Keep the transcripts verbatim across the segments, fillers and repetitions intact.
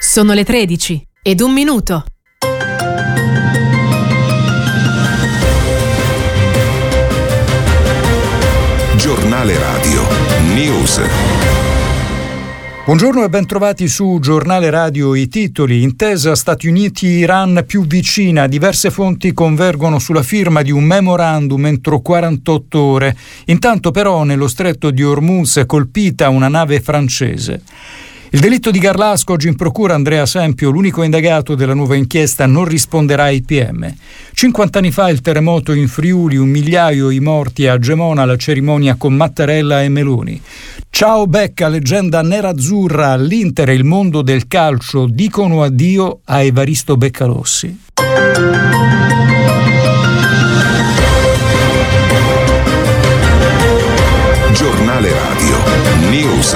Sono le tredici ed un minuto. Giornale Radio News. Buongiorno e ben trovati su Giornale Radio. I titoli: intesa Stati Uniti-Iran più vicina, diverse fonti convergono sulla firma di un memorandum entro quarantotto ore. Intanto però nello stretto di Hormuz è colpita una nave francese. Il delitto di Garlasco, oggi in procura Andrea Sempio, l'unico indagato della nuova inchiesta, non risponderà ai P M. cinquanta anni fa il terremoto in Friuli, un migliaio i morti a Gemona, la cerimonia con Mattarella e Meloni. Ciao Becca, leggenda nerazzurra, l'Inter e il mondo del calcio dicono addio a Evaristo Beccalossi. Giornale Radio News.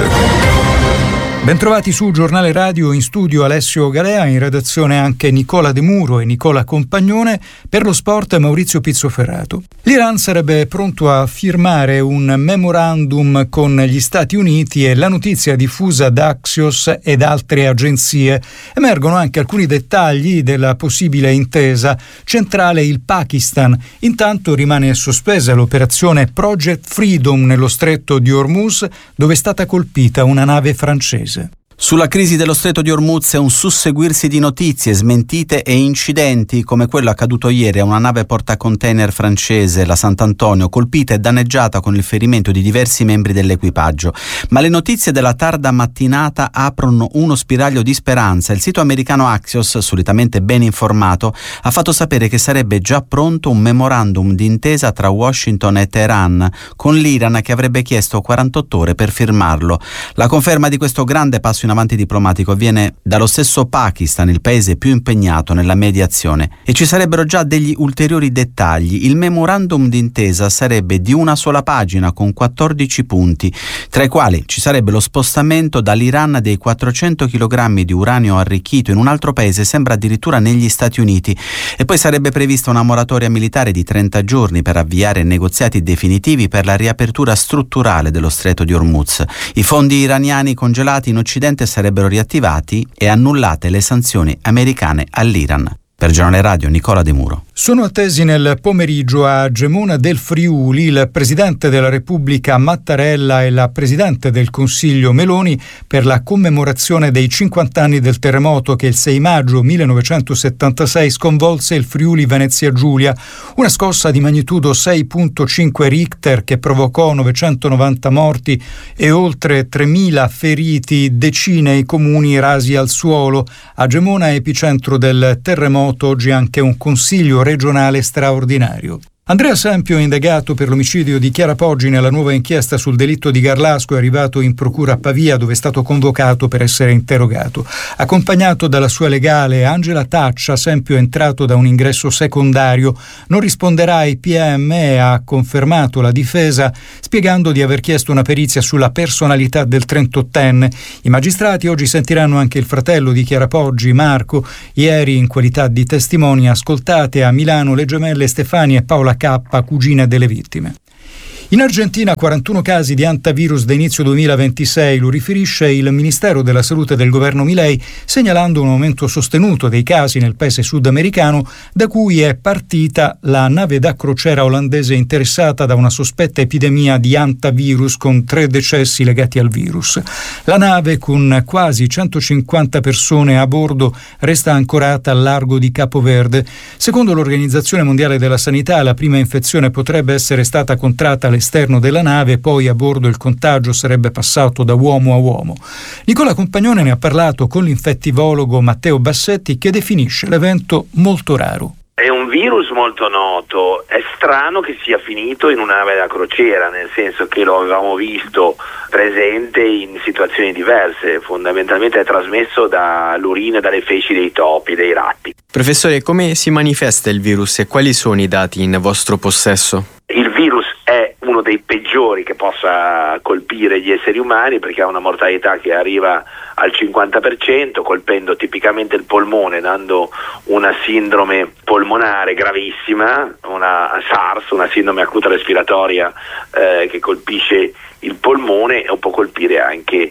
Bentrovati su Giornale Radio, in studio Alessio Galea, in redazione anche Nicola De Muro e Nicola Compagnone, per lo sport Maurizio Pizzoferrato. L'Iran sarebbe pronto a firmare un memorandum con gli Stati Uniti e la notizia diffusa da Axios ed altre agenzie. Emergono anche alcuni dettagli della possibile intesa. Centrale il Pakistan. Intanto rimane sospesa l'operazione Project Freedom nello stretto di Hormuz, dove è stata colpita una nave francese. Sulla crisi dello stretto di Hormuz è un susseguirsi di notizie, smentite e incidenti, come quello accaduto ieri a una nave portacontainer francese, la Sant'Antonio, colpita e danneggiata con il ferimento di diversi membri dell'equipaggio. Ma le notizie della tarda mattinata aprono uno spiraglio di speranza. Il sito americano Axios, solitamente ben informato, ha fatto sapere che sarebbe già pronto un memorandum d'intesa tra Washington e Teheran, con l'Iran che avrebbe chiesto quarantotto ore per firmarlo. La conferma di questo grande passo in avanti diplomatico viene dallo stesso Pakistan, il paese più impegnato nella mediazione, e ci sarebbero già degli ulteriori dettagli. Il memorandum d'intesa sarebbe di una sola pagina con quattordici punti, tra i quali ci sarebbe lo spostamento dall'Iran dei quattrocento chilogrammi di uranio arricchito in un altro paese, sembra addirittura negli Stati Uniti, e poi sarebbe prevista una moratoria militare di trenta giorni per avviare negoziati definitivi per la riapertura strutturale dello stretto di Hormuz. I fondi iraniani congelati in Occidente sarebbero riattivati e annullate le sanzioni americane all'Iran. Per Giornale Radio, Nicola De Muro. Sono attesi nel pomeriggio a Gemona del Friuli il Presidente della Repubblica Mattarella e la Presidente del Consiglio Meloni per la commemorazione dei cinquanta anni del terremoto che il sei maggio millenovecentosettantasei sconvolse il Friuli Venezia Giulia, una scossa di magnitudo sei virgola cinque Richter che provocò novecentonovanta morti e oltre tremila feriti, decine i comuni rasi al suolo. A Gemona, epicentro del terremoto, oggi anche un consiglio regionale straordinario. Andrea Sempio, indagato per l'omicidio di Chiara Poggi nella nuova inchiesta sul delitto di Garlasco, è arrivato in procura a Pavia, dove è stato convocato per essere interrogato. Accompagnato dalla sua legale Angela Taccia, Sempio è entrato da un ingresso secondario. Non risponderà ai P M e ha confermato la difesa, spiegando di aver chiesto una perizia sulla personalità del trentottenne. I magistrati oggi sentiranno anche il fratello di Chiara Poggi, Marco. Ieri, in qualità di testimoni ascoltate a Milano, le gemelle Stefania e Paola K, cugine delle vittime. In Argentina quarantuno casi di antivirus da inizio duemilaventisei, lo riferisce il Ministero della Salute del governo Milei, segnalando un aumento sostenuto dei casi nel paese sudamericano da cui è partita la nave da crociera olandese interessata da una sospetta epidemia di antivirus con tre decessi legati al virus. La nave, con quasi centocinquanta persone a bordo, resta ancorata al largo di Capo Verde. Secondo l'Organizzazione Mondiale della Sanità, la prima infezione potrebbe essere stata contratta all'esterno della nave, poi a bordo il contagio sarebbe passato da uomo a uomo. Nicola Compagnone ne ha parlato con l'infettivologo Matteo Bassetti, che definisce l'evento molto raro. È un virus molto noto, è strano che sia finito in una nave da crociera, nel senso che lo avevamo visto presente in situazioni diverse, fondamentalmente è trasmesso dall'urina e dalle feci dei topi, dei ratti. Professore, come si manifesta il virus e quali sono i dati in vostro possesso? Il virus è uno dei peggiori che possa colpire gli esseri umani, perché ha una mortalità che arriva al cinquanta per cento, colpendo tipicamente il polmone, dando una sindrome polmonare gravissima, una SARS, una sindrome acuta respiratoria eh, che colpisce il polmone, o può colpire anche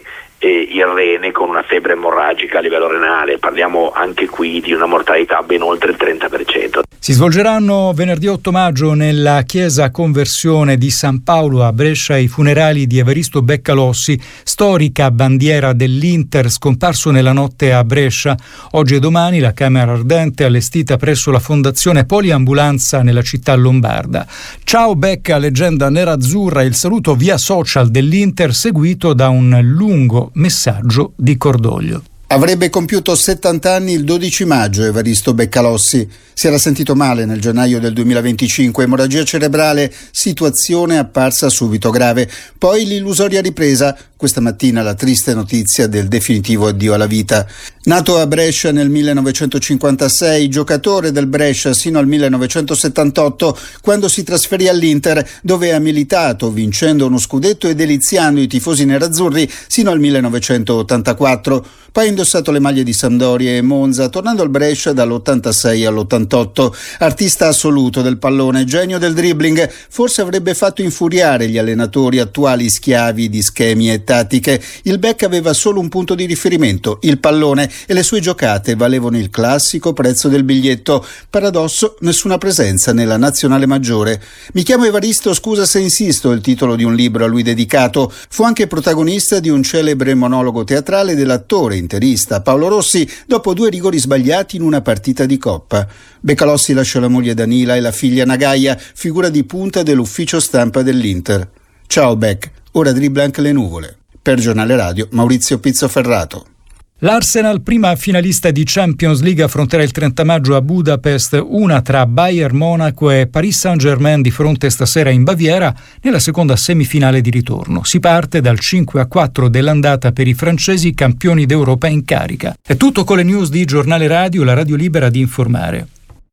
eh, il rene con una febbre emorragica a livello renale. Parliamo anche qui di una mortalità ben oltre il trenta per cento. Si svolgeranno venerdì otto maggio nella chiesa Conversione di San Paolo a Brescia i funerali di Evaristo Beccalossi, storica bandiera dell'Inter scomparso nella notte a Brescia. Oggi e domani la camera ardente allestita presso la Fondazione Poliambulanza nella città lombarda. Ciao Becca, leggenda nerazzurra, il saluto via social dell'Inter seguito da un lungo messaggio di cordoglio. Avrebbe compiuto settanta anni il dodici maggio Evaristo Beccalossi. Si era sentito male nel gennaio del duemilaventicinque, emorragia cerebrale, situazione apparsa subito grave. Poi l'illusoria ripresa, questa mattina la triste notizia del definitivo addio alla vita. Nato a Brescia nel millenovecentocinquantasei, giocatore del Brescia sino al millenovecentosettantotto, quando si trasferì all'Inter, dove ha militato vincendo uno scudetto e deliziando i tifosi nerazzurri sino al millenovecentottantaquattro. Poi ha indossato le maglie di Sampdoria e Monza, tornando al Brescia dall'ottantasei all'ottantotto. Artista assoluto del pallone, genio del dribbling, forse avrebbe fatto infuriare gli allenatori attuali schiavi di schemi e tattiche. Il Beck aveva solo un punto di riferimento, il pallone, e le sue giocate valevano il classico prezzo del biglietto. Paradosso, nessuna presenza nella nazionale maggiore. Mi chiamo Evaristo, scusa se insisto, il titolo di un libro a lui dedicato. Fu anche protagonista di un celebre monologo teatrale dell'attore interista Paolo Rossi dopo due rigori sbagliati in una partita di Coppa. Beccalossi lasciò la moglie Danila e la figlia Nagaia, figura di punta dell'ufficio stampa dell'Inter. Ciao Beck, ora dribbla anche le nuvole. Per Giornale Radio, Maurizio Pizzoferrato. L'Arsenal, prima finalista di Champions League, affronterà il trenta maggio a Budapest una tra Bayern Monaco e Paris Saint-Germain di fronte stasera in Baviera nella seconda semifinale di ritorno. Si parte dal cinque a quattro dell'andata per i francesi campioni d'Europa in carica. È tutto con le news di Giornale Radio, la radio libera di informare.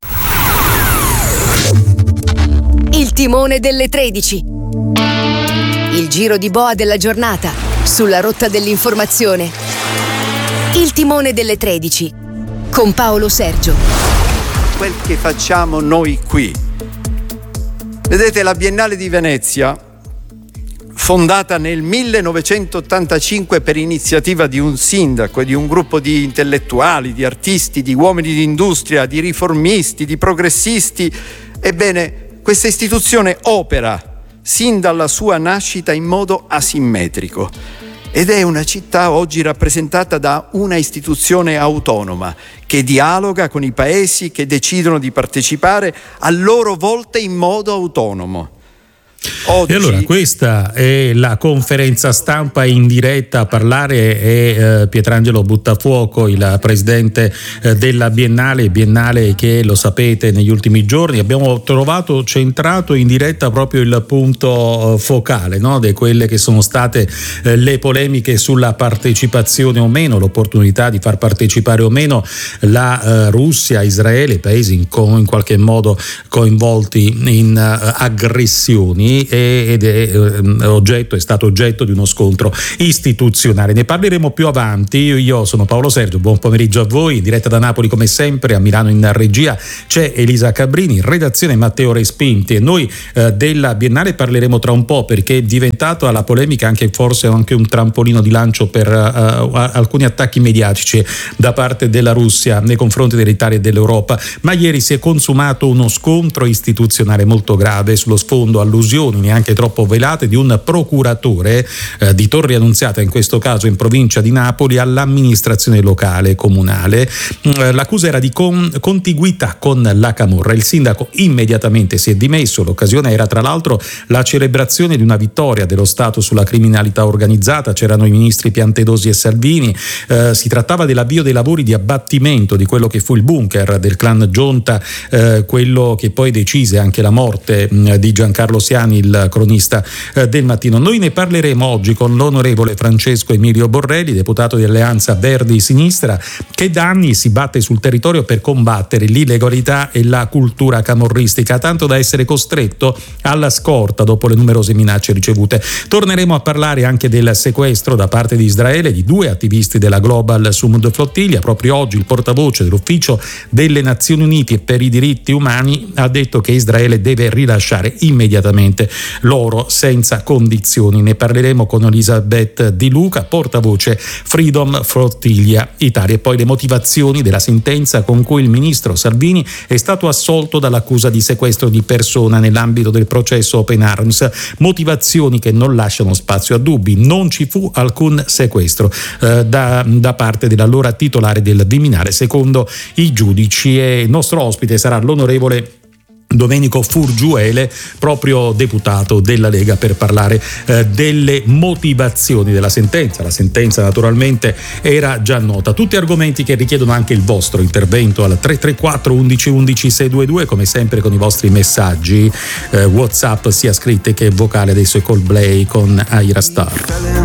Il timone delle tredici. Il giro di boa della giornata sulla rotta dell'informazione. Il timone delle tredici con Paolo Sergio. Quel che facciamo noi qui. Vedete, la Biennale di Venezia, fondata nel millenovecentottantacinque per iniziativa di un sindaco e di un gruppo di intellettuali, di artisti, di uomini di industria, di riformisti, di progressisti, ebbene, questa istituzione opera sin dalla sua nascita in modo asimmetrico. Ed è una città oggi rappresentata da una istituzione autonoma che dialoga con i paesi che decidono di partecipare a loro volta in modo autonomo. Oggi... E allora questa è la conferenza stampa in diretta. A parlare è eh, Pietrangelo Buttafuoco, il presidente eh, della Biennale, Biennale che, lo sapete, negli ultimi giorni abbiamo trovato centrato in diretta proprio il punto eh, focale, no? Di quelle che sono state eh, le polemiche sulla partecipazione o meno, l'opportunità di far partecipare o meno la eh, Russia, Israele, paesi in, co- in qualche modo coinvolti in uh, aggressioni, ed è oggetto, è stato oggetto di uno scontro istituzionale. Ne parleremo più avanti. Io, io sono Paolo Sergio, buon pomeriggio a voi. In diretta da Napoli come sempre, a Milano in regia c'è Elisa Cabrini, in redazione Matteo Respinti, e noi eh, della Biennale parleremo tra un po', perché è diventata la polemica anche forse anche un trampolino di lancio per uh, alcuni attacchi mediatici da parte della Russia nei confronti dell'Italia e dell'Europa. Ma ieri si è consumato uno scontro istituzionale molto grave sullo sfondo allusioni neanche troppo velate di un procuratore eh, di Torre Annunziata, in questo caso in provincia di Napoli, all'amministrazione locale comunale. Eh, l'accusa era di con, contiguità con la camorra. Il sindaco immediatamente si è dimesso. L'occasione era tra l'altro la celebrazione di una vittoria dello Stato sulla criminalità organizzata. C'erano i ministri Piantedosi e Salvini. Eh, si trattava dell'avvio dei lavori di abbattimento di quello che fu il bunker del clan Gionta, eh, quello che poi decise anche la morte mh, di Giancarlo Siani, il cronista eh, del Mattino. Noi ne parleremo oggi con l'onorevole Francesco Emilio Borrelli, deputato di Alleanza Verdi Sinistra, che da anni si batte sul territorio per combattere l'illegalità e la cultura camorristica, tanto da essere costretto alla scorta dopo le numerose minacce ricevute. Torneremo a parlare anche del sequestro da parte di Israele di due attivisti della Global Sumud Flottiglia. Proprio oggi il portavoce dell'Ufficio delle Nazioni Unite per i diritti umani ha detto che Israele deve rilasciare immediatamente naturalmente loro senza condizioni. Ne parleremo con Elisabeth Di Luca, portavoce Freedom Flotilla Italia. E poi le motivazioni della sentenza con cui il ministro Salvini è stato assolto dall'accusa di sequestro di persona nell'ambito del processo Open Arms, motivazioni che non lasciano spazio a dubbi. Non ci fu alcun sequestro eh, da, da parte dell'allora titolare del Viminale, secondo i giudici. E il nostro ospite sarà l'onorevole Domenico Furgiuele, proprio deputato della Lega, per parlare eh, delle motivazioni della sentenza. La sentenza naturalmente era già nota. Tutti argomenti che richiedono anche il vostro intervento al tre tre quattro undici undici seicentoventidue, come sempre con i vostri messaggi eh, WhatsApp sia scritte che vocali. Adesso è Coldplay con Aira Star.